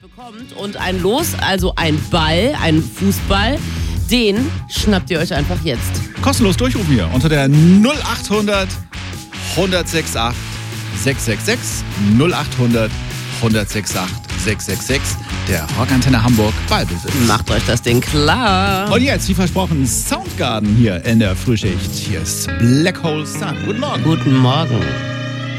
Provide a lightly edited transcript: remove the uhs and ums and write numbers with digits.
bekommt und ein Los, also ein Ball, ein Fußball, den schnappt ihr euch einfach jetzt. Kostenlos durchrufen hier unter der 0800 1068 666 0800 1068 666 der Rockantenne Hamburg Ballbesitz. Macht euch das Ding klar. Und jetzt, wie versprochen, Soundgarden hier in der Frühschicht. Hier ist Black Hole Sun. Guten Morgen. Guten Morgen.